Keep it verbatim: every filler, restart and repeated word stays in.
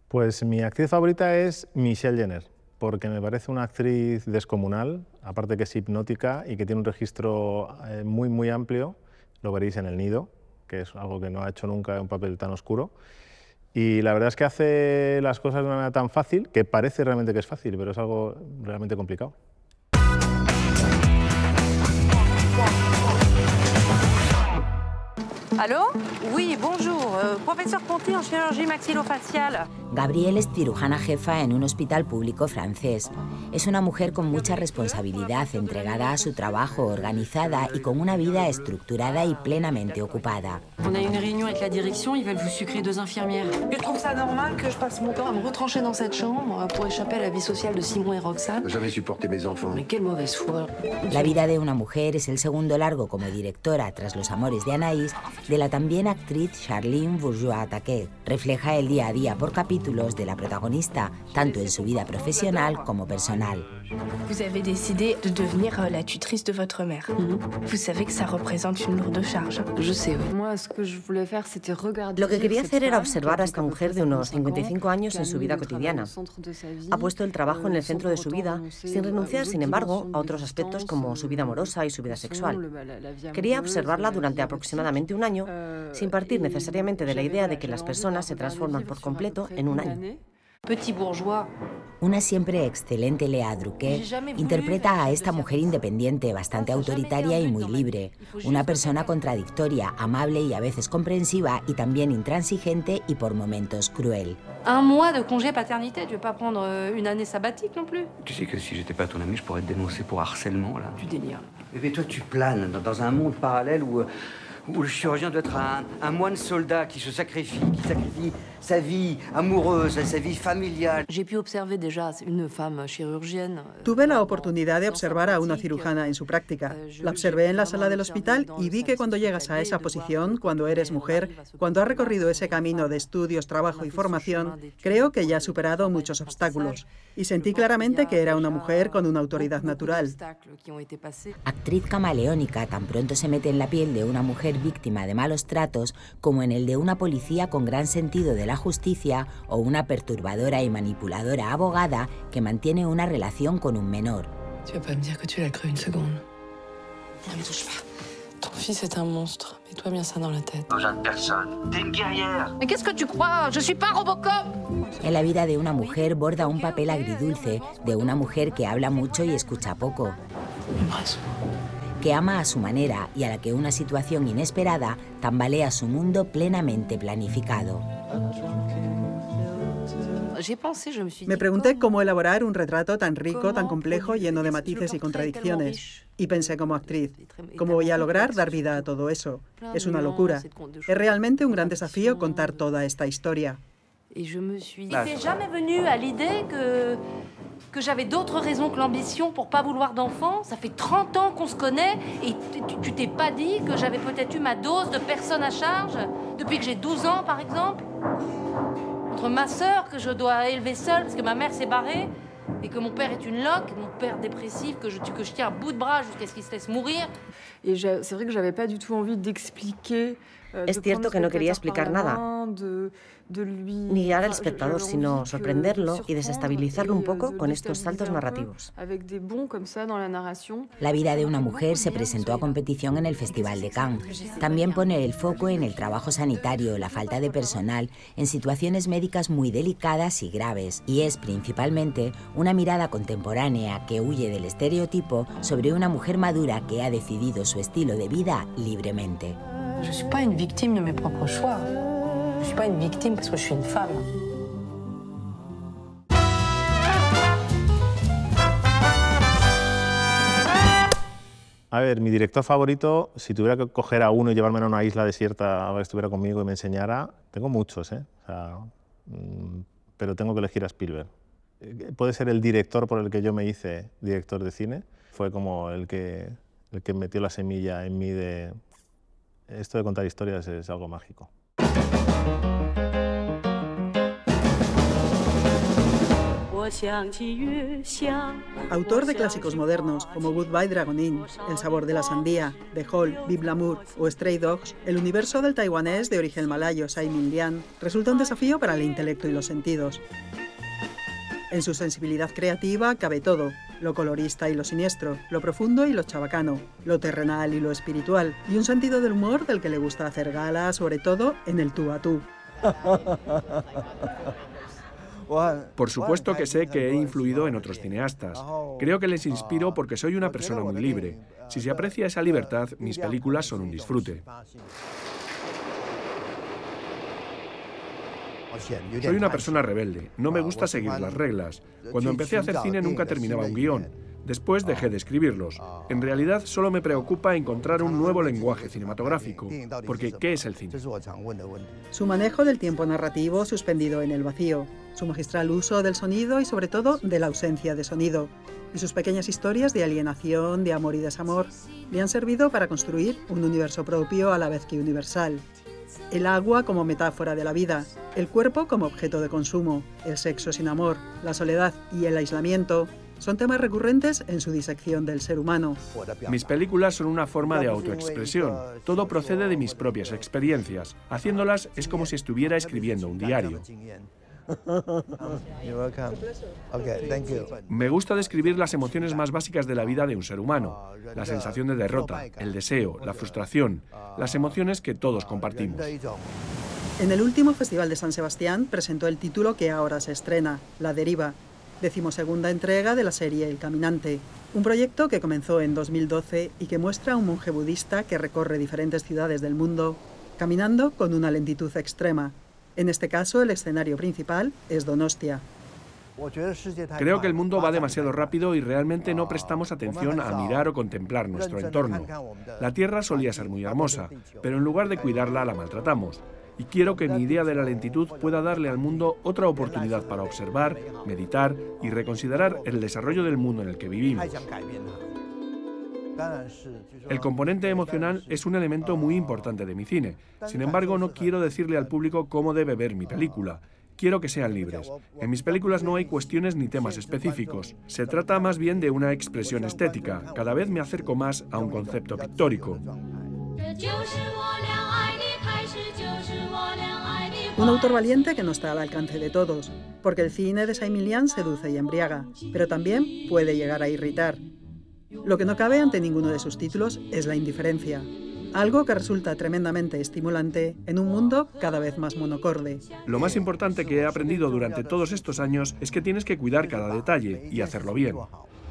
Pues mi actriz favorita es Michelle Jenner, porque me parece una actriz descomunal, aparte que es hipnótica y que tiene un registro eh, muy, muy amplio. Lo veréis en El Nido, que es algo que no ha hecho nunca un papel tan oscuro. Y la verdad es que hace las cosas de una manera tan fácil, que parece realmente que es fácil, pero es algo realmente complicado. ¿Aló? Oui, bonjour. Euh, profesor Ponty en chirurgie maxillofacial. Gabrielle es cirujana jefa en un hospital público francés. Es una mujer con mucha responsabilidad, entregada a su trabajo, organizada y con una vida estructurada y plenamente ocupada. On a une réunion avec la direction, ils veulent vous sucrer deux infirmières. Je trouve ça normal que je passe mon temps à me retrancher dans cette chambre pour échapper à la vie sociale de Simon et Roxane. Jamais supporté mes enfants. Mais quelle mauvaise foi. La vida de una mujer es el segundo largo como directora, tras Los amores de Anaïs, de la también actriz Charline Bourgeois-Taquet. Refleja el día a día por capítulos de la protagonista, tanto en su vida profesional como personal. Vous avez décidé de devenir la tutrice de votre mère. Mm-hmm. Vous savez que ça représente une lourde charge. Je sais, oui. Moi, ce que je voulais faire, c'était regarder. Lo que quería hacer era observar a esta mujer de unos cincuenta y cinco años en su vida cotidiana. Ha puesto el trabajo en el centro de su vida, sin renunciar, sin embargo, a otros aspectos como su vida amorosa y su vida sexual. Quería observarla durante aproximadamente un año, sin partir necesariamente de la idea de que las personas se transforman por completo en un año. Petit bourgeois. Una siempre excelente Lea Druquet interpreta a esta mujer independiente, bastante autoritaria y muy libre. Una persona contradictoria, amable y a veces comprensiva, y también intransigente y por momentos cruel. Un mois de congé paternité, tu veux pas prendre une année sabbatique non plus? Tu sais que si j'étais pas ton ami, je pourrais te dénoncer pour harcèlement, là. Du délire. Mais toi, tu planes dans un monde parallèle où... où le chirurgien doit être un, un moine soldat qui se sacrifie, qui sacrifie sa vie amoureuse, sa vie familiale. J'ai pu observer déjà une femme chirurgienne. Tuve la oportunidad de observar a una cirujana en su práctica. La observé en la sala del hospital y vi que cuando llegas a esa posición, cuando eres mujer, cuando has recorrido ese camino de estudios, trabajo y formación, creo que ya has superado muchos obstáculos. Y sentí claramente que era una mujer con una autoridad natural. Actriz camaleónica, tan pronto se mete en la piel de una mujer víctima de malos tratos como en el de una policía con gran sentido de la justicia o una perturbadora y manipuladora abogada que mantiene una relación con un menor. Tu vas pas me dire que tu l'as cru une seconde. Ne me touche pas. Ton fils est un monstre. Mets-toi bien ça dans la tête. Besoin de personne. T'es une guerrière. Mais qu'est-ce que tu crois? Je suis pas Robocop. En la vida de una mujer borda un papel agridulce de una mujer que habla mucho y escucha poco, que ama a su manera y a la que una situación inesperada tambalea su mundo plenamente planificado. Me pregunté cómo elaborar un retrato tan rico, tan complejo, lleno de matices y contradicciones. Y pensé como actriz, ¿cómo voy a lograr dar vida a todo eso? Es una locura. Es realmente un gran desafío contar toda esta historia. Et je me suis... Il t'est jamais venu à l'idée que, que j'avais d'autres raisons que l'ambition pour pas vouloir d'enfants? Ça fait trente ans qu'on se connaît et tu, tu t'es pas dit que j'avais peut-être eu ma dose de personnes à charge depuis que j'ai douze ans, par exemple? Entre ma sœur, que je dois élever seule parce que ma mère s'est barrée, et que mon père est une loque, mon père dépressif, que je, que je tiens à bout de bras jusqu'à ce qu'il se laisse mourir. Et c'est vrai que j'avais pas du tout envie d'expliquer. Es cierto que no quería explicar nada, ni guiar al espectador, sino sorprenderlo y desestabilizarlo un poco con estos saltos narrativos. La vida de una mujer se presentó a competición en el Festival de Cannes. También pone el foco en el trabajo sanitario, la falta de personal, en situaciones médicas muy delicadas y graves, y es principalmente una mirada contemporánea que huye del estereotipo sobre una mujer madura que ha decidido su estilo de vida libremente. Je suis pas une victime de mes propres choix. Je suis pas une victime parce que je suis une femme. A ver, mi director favorito, si tuviera que coger a uno y llevarme a una isla desierta a ver si estuviera conmigo y me enseñara, tengo muchos, ¿eh? O sea, mmm, pero tengo que elegir a Spielberg. Puede ser el director por el que yo me hice director de cine. Fue como el que, el que metió la semilla en mí de... Esto de contar historias es algo mágico. Autor de clásicos modernos como Goodbye Dragon Inn, El sabor de la sandía, The Hall, Vive l'amour o Stray Dogs, el universo del taiwanés de origen malayo Tsai Ming-lian resulta un desafío para el intelecto y los sentidos. En su sensibilidad creativa cabe todo, lo colorista y lo siniestro, lo profundo y lo chabacano, lo terrenal y lo espiritual, y un sentido del humor del que le gusta hacer gala, sobre todo en el tú a tú. Por supuesto que sé que he influido en otros cineastas. Creo que les inspiro porque soy una persona muy libre. Si se aprecia esa libertad, mis películas son un disfrute. Soy una persona rebelde, no me gusta seguir las reglas. Cuando empecé a hacer cine nunca terminaba un guión. Después dejé de escribirlos. En realidad solo me preocupa encontrar un nuevo lenguaje cinematográfico, porque ¿qué es el cine? Su manejo del tiempo narrativo suspendido en el vacío, su magistral uso del sonido y sobre todo de la ausencia de sonido, y sus pequeñas historias de alienación, de amor y desamor, le han servido para construir un universo propio a la vez que universal. El agua como metáfora de la vida, el cuerpo como objeto de consumo, el sexo sin amor, la soledad y el aislamiento son temas recurrentes en su disección del ser humano. Mis películas son una forma de autoexpresión. Todo procede de mis propias experiencias. Haciéndolas es como si estuviera escribiendo un diario. Me gusta describir las emociones más básicas de la vida de un ser humano. La sensación de derrota, el deseo, la frustración, las emociones que todos compartimos. En el último Festival de San Sebastián presentó el título que ahora se estrena, La deriva, decimosegunda entrega de la serie El caminante, un proyecto que comenzó en dos mil doce y que muestra a un monje budista que recorre diferentes ciudades del mundo, caminando con una lentitud extrema. En este caso, el escenario principal es Donostia. Creo que el mundo va demasiado rápido y realmente no prestamos atención a mirar o contemplar nuestro entorno. La Tierra solía ser muy hermosa, pero en lugar de cuidarla, la maltratamos. Y quiero que mi idea de la lentitud pueda darle al mundo otra oportunidad para observar, meditar y reconsiderar el desarrollo del mundo en el que vivimos. El componente emocional es un elemento muy importante de mi cine. Sin embargo, no quiero decirle al público cómo debe ver mi película. Quiero que sean libres. En mis películas no hay cuestiones ni temas específicos. Se trata más bien de una expresión estética. Cada vez me acerco más a un concepto pictórico. Un autor valiente que no está al alcance de todos, porque el cine de Tsai Ming-lian seduce y embriaga, pero también puede llegar a irritar. Lo que no cabe ante ninguno de sus títulos es la indiferencia, algo que resulta tremendamente estimulante en un mundo cada vez más monocorde. Lo más importante que he aprendido durante todos estos años es que tienes que cuidar cada detalle y hacerlo bien.